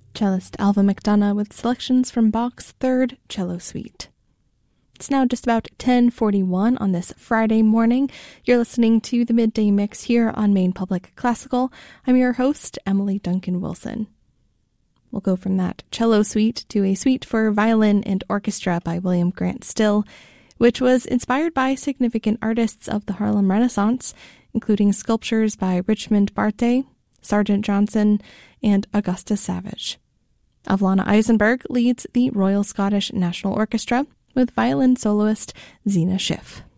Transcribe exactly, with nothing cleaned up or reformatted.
Cellist Alva McDonough with selections from Bach's Third Cello Suite. It's now just about ten forty-one on this Friday morning. You're listening to the Midday Mix here on Maine Public Classical. I'm your host, Emily Duncan Wilson. We'll go from that cello suite to a suite for violin and orchestra by William Grant Still, which was inspired by significant artists of the Harlem Renaissance, including sculptures by Richmond Barthé, Sargent Johnson, and Augusta Savage. Avlana Eisenberg leads the Royal Scottish National Orchestra with violin soloist Zena Schiff.